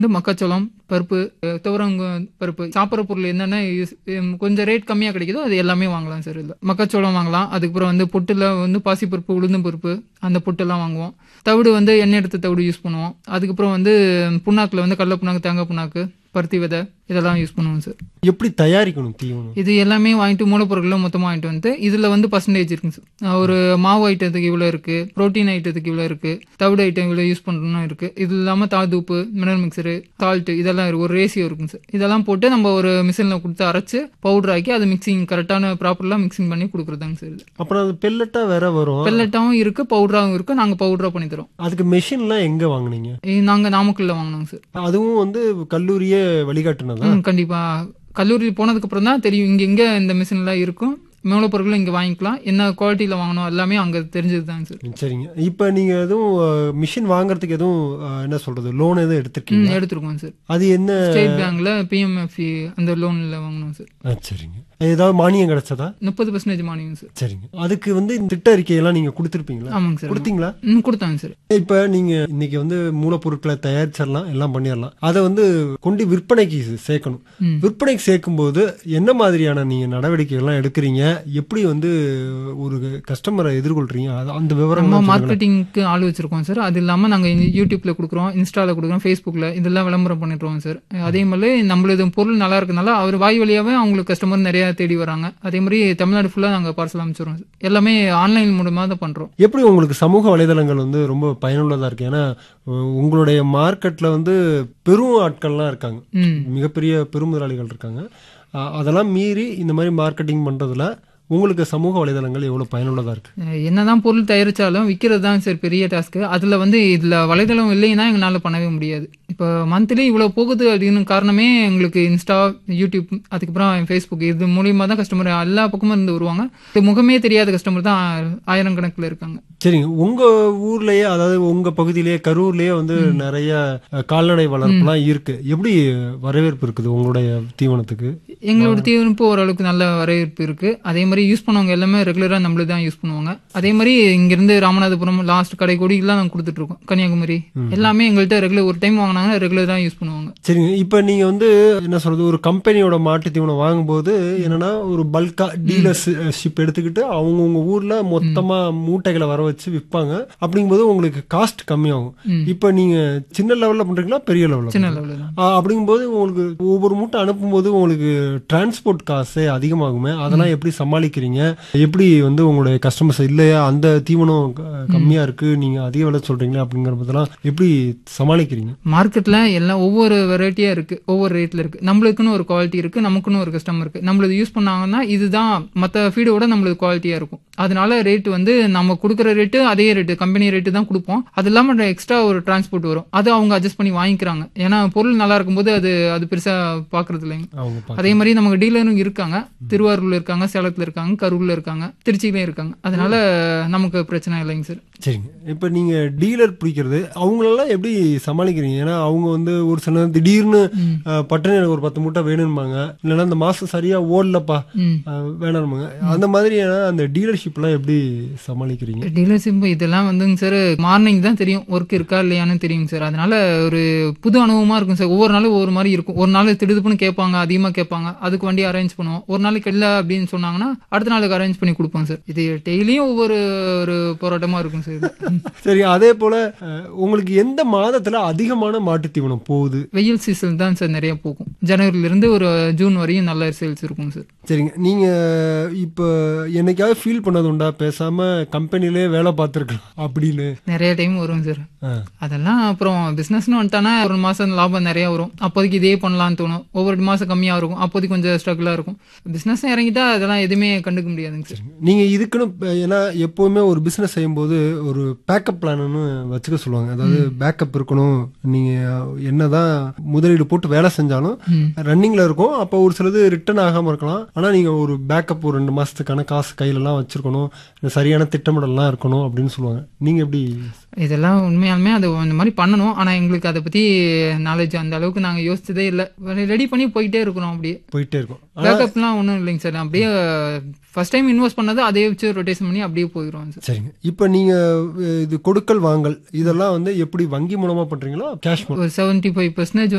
மக்காச்சோளம் பருப்பு, துவரங்க பருப்பு, சாப்பிட்ற பொருள் என்னென்ன கொஞ்சம் ரேட் கம்மியாக கிடைக்குதோ அது எல்லாமே வாங்கலாம் சார். இல்லை மக்காச்சோளம் வாங்கலாம். அதுக்கப்புறம் பொட்டுல பாசிப்பருப்பு, உளுந்தும் பருப்பு அந்த பொட்டெல்லாம் வாங்குவோம். தவிடு எண்ணெய் எடுத்த தவிடு யூஸ் பண்ணுவோம். அதுக்கப்புறம் புண்ணாக்கில் கடலை புண்ணாக்கு, தேங்காய் புண்ணாக்கு, பருத்தி விதை இதெல்லாம் யூஸ் பண்ணுவோம் சார். எப்படி தயாரிக்கணும் தீவனம்? இது எல்லாமே வாங்கிட்டு மூலப்பொருட்களும் மொத்தமாக வாங்கிட்டு வந்து இதில் பர்சன்டேஜ் இருக்குங்க சார். ஒரு மாவு ஐட்டத்துக்கு இவ்வளோ இருக்கு, புரோட்டீன் ஐட்டத்துக்கு இவ்வளோ இருக்கு, தவிடு ஐட்டம் இவ்வளோ யூஸ் பண்ணணும் இருக்கு. இது இல்லாமல் தாதுப்பு, மினரல் மிக்சரு, சால்ட்டு இதெல்லாம் இருக்கு. ஒரு ரேஷியோ இருக்குங்க சார். இதெல்லாம் போட்டு நம்ம ஒரு மிஷினில் கொடுத்து அரைச்சு பவுடர் ஆக்கி அது மிக்சிங் கரெக்டான ப்ராப்பர்லாம் மிக்சிங் பண்ணி கொடுக்குறதாங்க சார். இது அப்புறம் அது பெல்லட்டா வேற வரும். பெல்லட்டாகவும் இருக்கு, பவுடராகவும் இருக்கு. நாங்கள் பவுடரா பண்ணி தரோம். அதுக்கு மெஷின்லாம் எங்க வாங்குனீங்க? நாங்கள் நாமக்கல்ல வாங்கினோங்க சார். அதுவும் கல்லூரியே வழிகாட்டுனதா? கண்டிப்பா கல்லூரி போனதுக்கு அப்புறம் தான் தெரியும் இங்க இந்த மிஷின்லாம் இருக்கும், மூலப்பொருட்களும் இங்கே வாங்கிக்கலாம், என்ன குவாலிட்டியில் வாங்கணும் எல்லாமே அங்கே தெரிஞ்சது தாங்க சார். சரிங்க. இப்போ நீங்கள் எதுவும் மிஷின் வாங்குறதுக்கு எதுவும் என்ன சொல்கிறது லோன் எதுவும் எடுத்துருக்கீங்க? எடுத்துருக்கோம் சார். அது என்ன? ஸ்டேட் பேங்க்ல PMFE அந்த லோனில் வாங்கணும் சார். சரிங்க. ஏதாவது மானியம் கிடைச்சதா? 30% மானியம் சார். சரிங்க. அதுக்கு இந்த திட்ட அறிக்கையெல்லாம் நீங்கள் கொடுத்துருப்பீங்களா? ஆமாங்க சார். கொடுத்தீங்களா? கொடுத்தாங்க சார். இப்போ நீங்கள் இன்னைக்கு மூலப்பொருட்களை தயாரிச்சிடலாம், எல்லாம் பண்ணிடலாம். அதை கொண்டு விற்பனைக்கு சேர்க்கணும். விற்பனைக்கு சேர்க்கும்போது என்ன மாதிரியான நீங்கள் நடவடிக்கைகள்லாம் எடுக்கிறீங்க? எப்படி ஒரு கஸ்டமரை எதிர்கொள்றீங்க? அந்த விவரம். மார்க்கெட்டிங்க்கு ஆள் வச்சிருக்கோம் சார். அது இல்லாமல் நாங்கள் யூடியூப்ல கொடுக்குறோம், இன்ஸ்டால கொடுக்குறோம், ஃபேஸ்புக்கில் இதெல்லாம் விளம்பரம் பண்ணிடுறோம் சார். அதே மாதிரி நம்மளது பொருள் நல்லா இருக்குனால அவர் வாய் வழியாகவே அவங்களுக்கு கஸ்டமர் நிறைய தேடி வராங்க. அதே மாதிரி தமிழ்நாடு ஃபுல்லாக நாங்கள் பார்சல் அமைச்சிடுறோம். எல்லாமே ஆன்லைன் மூலமாக தான் பண்ணுறோம். எப்படி உங்களுக்கு சமூக வலைதளங்கள் ரொம்ப பயனுள்ளதாக இருக்கு? ஏன்னா உங்களுடைய மார்க்கெட்டில் பெரும் ஆட்கள்லாம் இருக்காங்க, மிகப்பெரிய பெருமுதலாளிகள் இருக்காங்க. அதெல்லாம் மீறி இந்த மாதிரி மார்க்கெட்டிங் பண்ணுறதுல உங்களுக்கு சமூக வலைதளங்கள் எவ்வளோ பயனுள்ளதாக இருக்குது? என்னதான் பொருள் தயாரித்தாலும் விற்கிறது தான் சார் பெரிய டாஸ்க்கு. அதில் இதில் வலைதளம் இல்லைன்னா எங்களால் பண்ணவே முடியாது. இப்போ மந்த்லி இவ்வளோ போகுது அப்படின்னு காரணமே எங்களுக்கு இன்ஸ்டா, யூடியூப், அதுக்கப்புறம் ஃபேஸ்புக் இது மூலியமாக தான் கஸ்டமர் எல்லா பக்கமும் இருந்து வருவாங்க. முகமே தெரியாத கஸ்டமர் தான் ஆயிரக்கணக்கில் இருக்காங்க. சரிங்க. உங்கள் ஊர்லேயே, அதாவது உங்கள் பகுதியிலேயே கரூர்லேயே நிறைய கால்நடை வளர்ப்புலாம் இருக்குது. எப்படி வரவேற்பு இருக்குது உங்களுடைய தீவனத்துக்கு? எங்களோட தீவனப்பு ஓரளவுக்கு நல்ல வரவேற்பு இருக்குது. அதே மாதிரி யூஸ் பண்ணுவாங்க எல்லாமே ரெகுலராக நம்மள தான் யூஸ் பண்ணுவாங்க. அதே மாதிரி இங்கிருந்து ராமநாதபுரம் லாஸ்ட் கடைக்கோடிக்கெல்லாம் நாங்கள் கொடுத்துட்ருக்கோம், கன்னியாகுமரி எல்லாமே எங்கள்கிட்ட ரெகுலர் ஒரு டைம் வாங்கினாங்கன்னா ரெகுலராக யூஸ் பண்ணுவாங்க. சரிங்க. இப்போ நீங்கள் என்ன சொல்கிறது, ஒரு கம்பெனியோட மாட்டு தீவனம் வாங்கும்போது என்னன்னா ஒரு பல்கா டீலர்ஷிப் எடுத்துக்கிட்டு அவங்கவுங்க ஊரில் மொத்தமாக மூட்டைகளை வர வச்சு விற்பாங்க. அப்படிங்கும்போது உங்களுக்கு காஸ்ட் கம்மியாகும். இப்போ நீங்கள் சின்ன லெவலில் பண்ணுறீங்களா பெரிய லெவலில்? சின்ன லெவலில். அப்படிங்கும்போது உங்களுக்கு ஒவ்வொரு மூட்டை அனுப்பும்போது உங்களுக்கு டிரான்ஸ்போர்ட் காசு அதிகமாகுமே, அதெல்லாம் எப்படி சமாளிக்கிறீங்க? எப்படி உங்களுடைய கஸ்டமர்ஸ் இல்லையா அந்த தீவனம் கம்மியா இருக்கு நீங்க அதிக விலை சொல்றீங்களா அப்படிங்கறதெல்லாம் எப்படி சமாளிக்கிறீங்க? மார்க்கெட்ல எல்லாம் ஒவ்வொரு வெரைட்டியா இருக்கு, ஒவ்வொரு ரேட்ல இருக்கு. நம்மளுக்குன்னு ஒரு குவாலிட்டி இருக்கு, நமக்குன்னு ஒரு கஸ்டமர் இருக்கு. நம்மளது யூஸ் பண்ணாங்கன்னா இதுதான் மற்ற ஃபீடோட நம்மளது குவாலிட்டியா இருக்கும். அதனால ரேட் நம்ம கொடுக்குற ரேட்டு அதே ரேட்டு, கம்பெனி ரேட்டு தான் கொடுப்போம். அது இல்லாம எக்ஸ்ட்ரா ஒரு டிரான்ஸ்போர்ட் வரும், அது அவங்க அட்ஜஸ்ட் பண்ணி வாங்கிக்கிறாங்க. ஏன்னா பொருள் நல்லா இருக்கும்போது அது பெருசா பாக்குறது இல்லைங்க. அதே மாதிரி நமக்கு டீலரும் இருக்காங்க, திருவாரூர்ல இருக்காங்க, சேலத்துல இருக்காங்க, கரூர்ல இருக்காங்க, திருச்சியிலும் இருக்காங்க. அதனால நமக்கு பிரச்சனை இல்லைங்க சார். சரிங்க. இப்போ நீங்க டீலர் பிடிக்கிறது அவங்களெல்லாம் எப்படி சமாளிக்கிறீங்க? ஏன்னா அவங்க ஒரு சில திடீர்னு பட்டணம் எனக்கு ஒரு 10 மூட்டை வேணும்பாங்க, இல்லைன்னா இந்த மாசம் சரியா ஓடலப்பா வேணும்பாங்க. அந்த மாதிரியான அந்த டீலர்ஷிப்லாம் எப்படி சமாளிக்கிறீங்க? டீலர்ஷிப் இதெல்லாம் சார் மார்னிங் தான் தெரியும் ஒர்க் இருக்கா இல்லையான்னு தெரியும் சார். அதனால ஒரு புது அனுபவமா இருக்கும் சார். ஒவ்வொரு நாளும் ஒவ்வொரு மாதிரி இருக்கும். ஒரு நாள் திடுதுப்புன்னு கேட்பாங்க, அதிகமாக கேட்பாங்க, அதுக்கு வண்டி அரேஞ்ச் பண்ணுவோம். ஒரு நாளைக்கு இல்லை அப்படின்னு சொன்னாங்கன்னா அடுத்த நாளுக்கு அரேஞ்ச் பண்ணி கொடுப்போம் சார். இது டெய்லியும் ஒவ்வொரு ஒரு போராட்டமா இருக்கும் சார். சரி. அதே போல உங்களுக்கு எந்த மாதத்துல அதிகமான மாட்டு தீவனம் போகுது? வெயில் சீசன் தான் சார் நிறைய போகும். ஜனவரில இருந்து ஒரு ஜூன் வரையும் நல்ல சேல்ஸ் இருக்கும் சார். சரிங்க. நீங்க இப்போ என்னைக்காவது ஃபீல் பண்ணது உண்டா, பேசாம கம்பெனிலே வேலை பார்த்துருக்கலாம் அப்படின்னு? நிறைய டைம் வரும் சார். அதெல்லாம் அப்புறம் பிசினஸ்னு வந்துட்டானா ஒரு மாசம் லாபம் நிறைய வரும், அப்போதைக்கு இதே பண்ணலாம்னு தோணும். ஒவ்வொரு மாசம் கம்மியா இருக்கும், அப்போதைக்கு கொஞ்சம் ஸ்ட்ரகிளா இருக்கும். பிசினஸ் இறங்கிட்டா அதெல்லாம் எதுவுமே கண்டுக்க முடியாதுங்க சார். நீங்க இதுக்குன்னு ஏன்னா எப்பவுமே ஒரு பிசினஸ் செய்யும்போது ஒரு பேக்கப் பிளான்னு வச்சுக்க சொல்லுவாங்க. அதாவது பேக்கப் இருக்கணும். நீங்க என்னதான் முதலீடு போட்டு வேலை செஞ்சாலும் ரன்னிங்ல இருக்கும். அப்போ ஒரு சிலது ரிட்டர்ன் ஆகாம இருக்கலாம். ஆனா நீங்க ஒரு பேக்கப் ஒரு 2 மாசத்துக்கான காசு கையில எல்லாம் வச்சிருக்கணும். வச்சிருக்கணும், சரியான திட்டமிடல்லாம் இருக்கணும் அப்படின்னு சொல்லுவாங்க. நீங்க எப்படி? இதெல்லாம் உண்மையாலுமே அது இந்த மாதிரி பண்ணணும். ஆனா எங்களுக்கு அதை பத்தி நாலேஜ் அந்த அளவுக்கு நாங்க யோசிச்சதே இல்லை. ரெடி பண்ணி போயிட்டே இருக்கிறோம். அப்படியே போயிட்டே இருக்கும். பேக்கப்லாம் ஒன்றும் இல்லைங்க சார். அப்படியே ஃபர்ஸ்ட் டைம் இன்வெஸ்ட் பண்ணது அதே வச்சு ரொட்டேஷன் பண்ணி அப்படியே போயிடுவோம் சார். சரிங்க. இப்போ நீங்க இது கொடுக்கல் வாங்கல் இதெல்லாம் வந்து எப்படி வங்கி மூலமா பண்றீங்களா, கேஷ்? ஒரு 75%